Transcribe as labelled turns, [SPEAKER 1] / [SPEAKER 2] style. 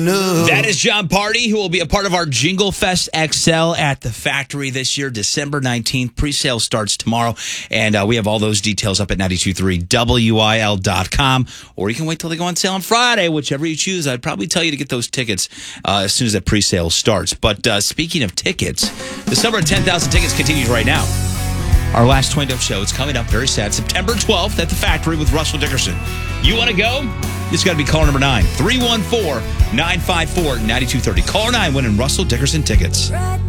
[SPEAKER 1] No.
[SPEAKER 2] That is John Party, who will be a part of our Jingle Fest XL at the factory this year, December 19th. Pre-sale starts tomorrow, and we have all those details up at 923WIL.com, or you can wait till they go on sale on Friday, whichever you choose. I'd probably tell you to get those tickets as soon as that pre-sale starts. But speaking of tickets, the summer of 10,000 tickets continues right now. Our last Twin Dove show is coming up very sad, September 12th at the factory with Russell Dickerson. You want to go? It's got to be caller number 9, 314-954-9230. Caller 9 winning Russell Dickerson tickets.